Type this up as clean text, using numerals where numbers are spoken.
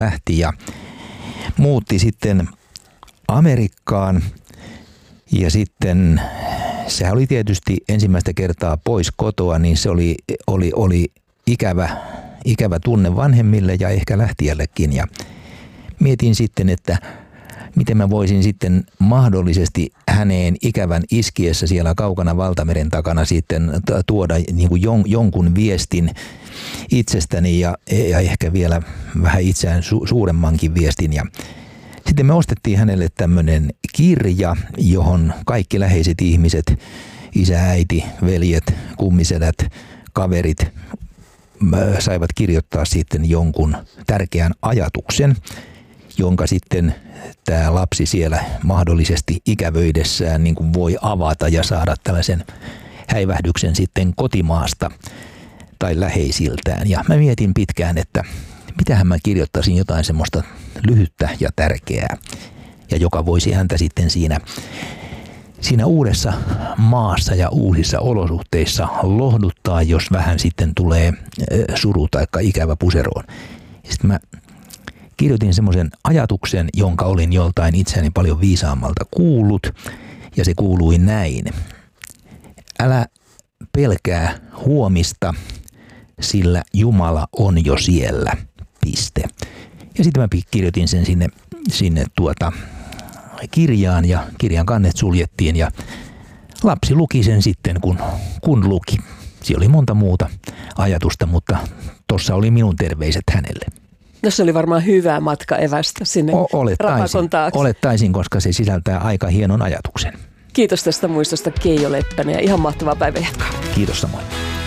lähti ja muutti sitten Amerikkaan. Ja sitten sehän oli tietysti ensimmäistä kertaa pois kotoa, niin se oli ikävä tunne vanhemmille ja ehkä lähtijällekin. Ja mietin sitten, että miten mä voisin sitten mahdollisesti häneen ikävän iskiessä siellä kaukana valtameren takana sitten tuoda niin kuin jonkun viestin itsestäni ja ehkä vielä vähän itseään suuremmankin viestin. Ja sitten me ostettiin hänelle tämmöinen kirja, johon kaikki läheiset ihmiset, isä, äiti, veljet, kummisedät, kaverit saivat kirjoittaa sitten jonkun tärkeän ajatuksen, jonka sitten tämä lapsi siellä mahdollisesti ikävöidessään niin kuin voi avata ja saada tällaisen häivähdyksen sitten kotimaasta tai läheisiltään. Ja mä mietin pitkään, että mitähän mä kirjoittaisin jotain semmoista lyhyttä ja tärkeää, ja joka voisi häntä sitten siinä uudessa maassa ja uusissa olosuhteissa lohduttaa, jos vähän sitten tulee suru tai ikävä puseroon. Sitten mä kirjoitin semmoisen ajatuksen, jonka olin joltain itseäni paljon viisaammalta kuullut, ja se kuului näin. Älä pelkää huomista, sillä Jumala on jo siellä. Piste. Ja sitten mä kirjoitin sen sinne kirjaan, ja kirjan kannet suljettiin, ja lapsi luki sen sitten, kun luki. Siellä oli monta muuta ajatusta, mutta tossa oli minun terveiset hänelle. No se oli varmaan hyvä matka evästä sinne rapakon taakse. Olettaisin, koska se sisältää aika hienon ajatuksen. Kiitos tästä muistosta, Keijo Leppänen, ja ihan mahtavaa päivänjatkoa. Kiitos samoin.